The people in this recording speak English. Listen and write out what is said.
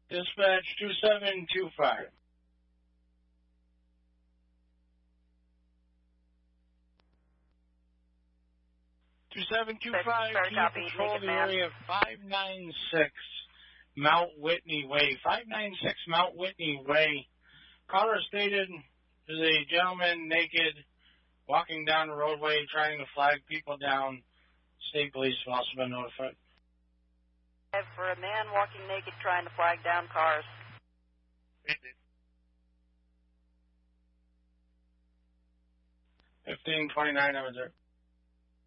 Dispatch 2725. Control the area of 596 Mount Whitney Way. 596 Mount Whitney Way. Caller stated there's a gentleman naked walking down the roadway trying to flag people down. State police have also been notified. For a man walking naked trying to flag down cars. 1529 over there.